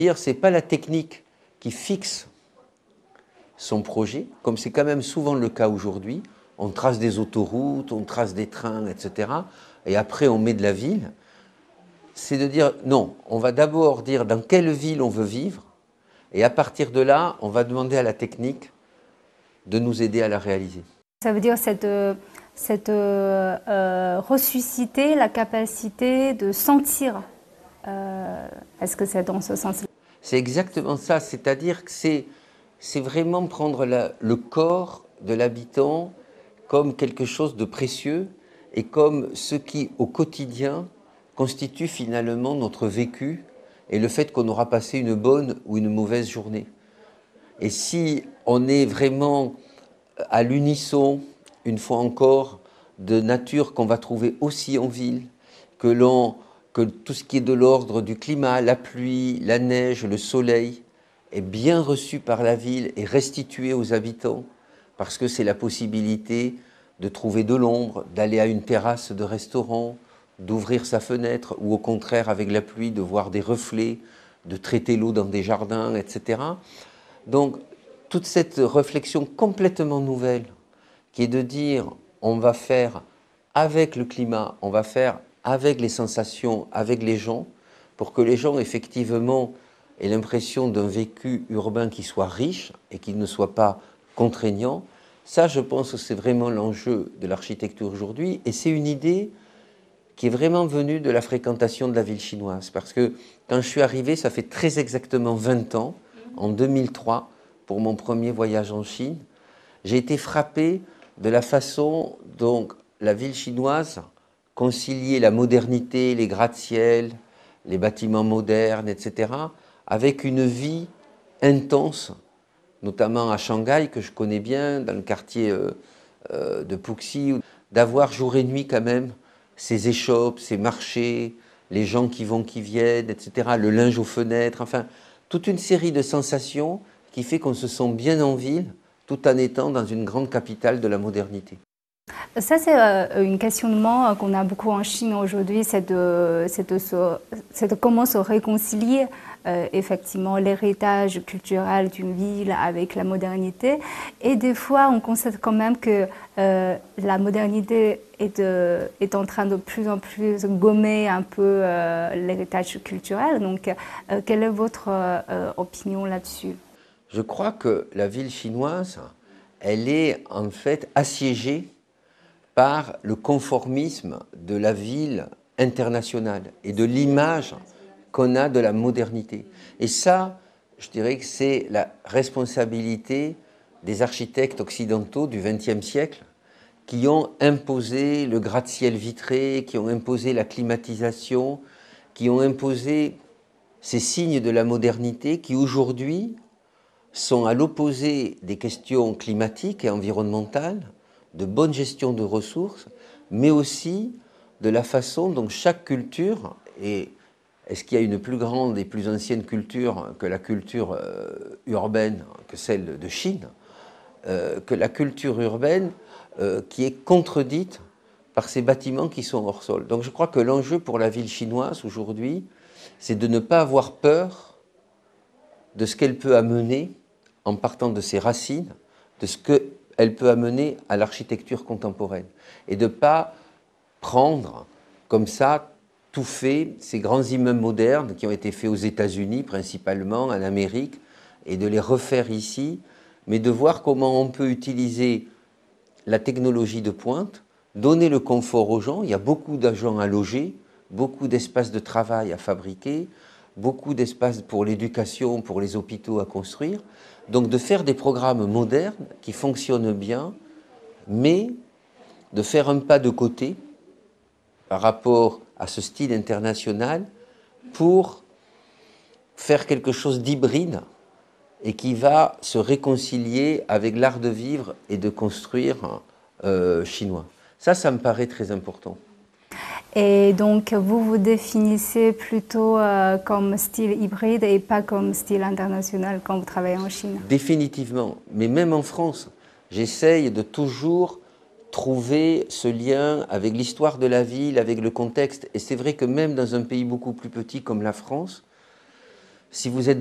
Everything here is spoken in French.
C'est pas la technique qui fixe son projet, comme c'est quand même souvent le cas aujourd'hui. On trace des autoroutes, on trace des trains, etc. Et après, on met de la ville. C'est de dire, non, on va d'abord dire dans quelle ville on veut vivre. Et à partir de là, on va demander à la technique de nous aider à la réaliser. Ça veut dire ressusciter la capacité de sentir. Est-ce que c'est dans ce sens-là? C'est exactement ça, c'est-à-dire que c'est vraiment prendre le corps de l'habitant comme quelque chose de précieux et comme ce qui, au quotidien, constitue finalement notre vécu et le fait qu'on aura passé une bonne ou une mauvaise journée. Et si on est vraiment à l'unisson, une fois encore, de nature qu'on va trouver aussi en ville, que tout ce qui est de l'ordre du climat, la pluie, la neige, le soleil, est bien reçu par la ville et restitué aux habitants, parce que c'est la possibilité de trouver de l'ombre, d'aller à une terrasse de restaurant, d'ouvrir sa fenêtre, ou au contraire, avec la pluie, de voir des reflets, de traiter l'eau dans des jardins, etc. Donc, toute cette réflexion complètement nouvelle, qui est de dire, on va faire avec le climat, on va faire avec les sensations, avec les gens, pour que les gens, effectivement, aient l'impression d'un vécu urbain qui soit riche et qui ne soit pas contraignant. Ça, je pense que c'est vraiment l'enjeu de l'architecture aujourd'hui. Et c'est une idée qui est vraiment venue de la fréquentation de la ville chinoise. Parce que quand je suis arrivé, ça fait très exactement 20 ans, en 2003, pour mon premier voyage en Chine, j'ai été frappé de la façon dont la ville chinoise conciliait la modernité, les gratte-ciel, les bâtiments modernes, etc., avec une vie intense, notamment à Shanghai, que je connais bien, dans le quartier de Puxi, d'avoir jour et nuit quand même ces échoppes, ces marchés, les gens qui vont, qui viennent, etc., le linge aux fenêtres, enfin, toute une série de sensations qui fait qu'on se sent bien en ville, tout en étant dans une grande capitale de la modernité. Ça, c'est un questionnement qu'on a beaucoup en Chine aujourd'hui, c'est de comment se réconcilier effectivement l'héritage culturel d'une ville avec la modernité. Et des fois, on constate quand même que la modernité est en train de plus en plus gommer un peu l'héritage culturel. Donc, quelle est votre opinion là-dessus? Je crois que la ville chinoise, elle est en fait assiégée par le conformisme de la ville internationale et de l'image qu'on a de la modernité. Et ça, je dirais que c'est la responsabilité des architectes occidentaux du XXe siècle qui ont imposé le gratte-ciel vitré, qui ont imposé la climatisation, qui ont imposé ces signes de la modernité qui aujourd'hui sont à l'opposé des questions climatiques et environnementales, de bonne gestion de ressources, mais aussi de la façon dont chaque culture, et est-ce qu'il y a une plus grande et plus ancienne culture que la culture urbaine, que celle de Chine, que la culture urbaine qui est contredite par ces bâtiments qui sont hors sol. Donc je crois que l'enjeu pour la ville chinoise aujourd'hui, c'est de ne pas avoir peur de ce qu'elle peut amener en partant de ses racines, de ce qu'elle peut amener à l'architecture contemporaine. Et de ne pas prendre comme ça, tout fait, ces grands immeubles modernes qui ont été faits aux États-Unis principalement, en Amérique, et de les refaire ici, mais de voir comment on peut utiliser la technologie de pointe, donner le confort aux gens. Il y a beaucoup d'agents à loger, beaucoup d'espaces de travail à fabriquer, beaucoup d'espaces pour l'éducation, pour les hôpitaux à construire. Donc de faire des programmes modernes qui fonctionnent bien, mais de faire un pas de côté par rapport à ce style international pour faire quelque chose d'hybride et qui va se réconcilier avec l'art de vivre et de construire chinois. Ça me paraît très important. Et donc, vous vous définissez plutôt comme style hybride et pas comme style international quand vous travaillez en Chine? Définitivement, mais même en France, j'essaye de toujours trouver ce lien avec l'histoire de la ville, avec le contexte. Et c'est vrai que même dans un pays beaucoup plus petit comme la France, Si vous êtes